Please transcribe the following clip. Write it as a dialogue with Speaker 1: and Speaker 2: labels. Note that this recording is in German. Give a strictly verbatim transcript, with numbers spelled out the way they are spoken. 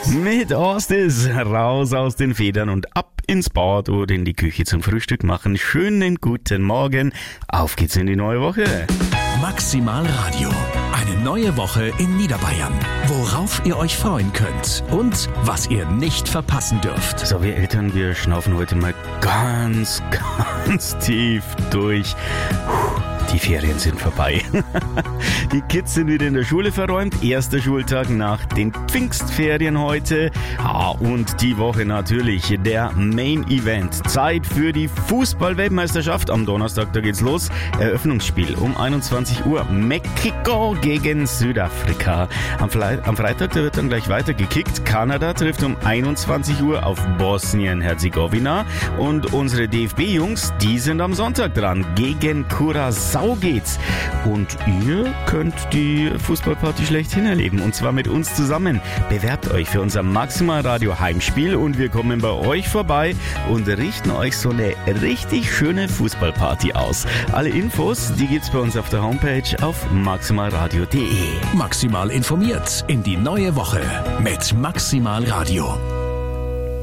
Speaker 1: Mit Ostis raus aus den Federn und ab ins Bad oder in die Küche zum Frühstück machen. Schönen guten Morgen. Auf geht's in die neue Woche.
Speaker 2: Maximal Radio. Eine neue Woche in Niederbayern. Worauf ihr euch freuen könnt und was ihr nicht verpassen dürft.
Speaker 1: So, wir Eltern, wir schnaufen heute mal ganz, ganz tief durch. Puh. Die Ferien sind vorbei. Die Kids sind wieder in der Schule verräumt. Erster Schultag nach den Pfingstferien heute. Ah, und die Woche natürlich der Main Event. Zeit für die Fußball-Weltmeisterschaft. Am Donnerstag, da geht's los. Eröffnungsspiel um einundzwanzig Uhr. Mexiko gegen Südafrika. Am, Fle- am Freitag, da wird dann gleich weiter gekickt. Kanada trifft um einundzwanzig Uhr auf Bosnien-Herzegowina. Und unsere D F B-Jungs, die sind am Sonntag dran. Gegen Curaçao geht's. Und ihr könnt die Fußballparty schlechthin erleben. Und zwar mit uns zusammen. Bewerbt euch für unser Maximal Radio Heimspiel und wir kommen bei euch vorbei und richten euch so eine richtig schöne Fußballparty aus. Alle Infos, die gibt's bei uns auf der Homepage auf maximalradio punkt de.
Speaker 2: Maximal informiert in die neue Woche mit Maximal Radio.